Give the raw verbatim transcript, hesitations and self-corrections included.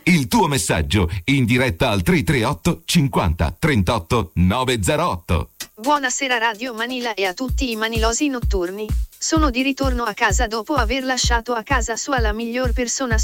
Il tuo messaggio in diretta al tre tre otto cinquanta trentotto novecentotto. Buonasera Radio Manila e a tutti i manilosi notturni. Sono di ritorno a casa dopo aver lasciato a casa sua la miglior persona